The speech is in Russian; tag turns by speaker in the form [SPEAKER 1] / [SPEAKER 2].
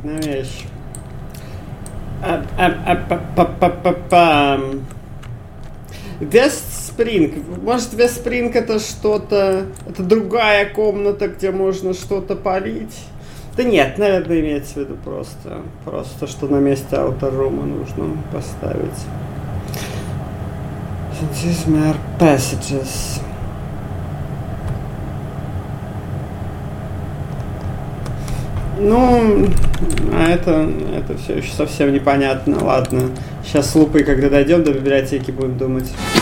[SPEAKER 1] одна вещь. Вестспринг. Может, Вестспринг это что-то... Это другая комната, где можно что-то полить? Да нет, наверное, имеется в виду просто, что на месте ауторума нужно поставить. These are passages. Ну, это все еще совсем непонятно. Ладно, сейчас с лупой, когда дойдем до библиотеки, будем думать.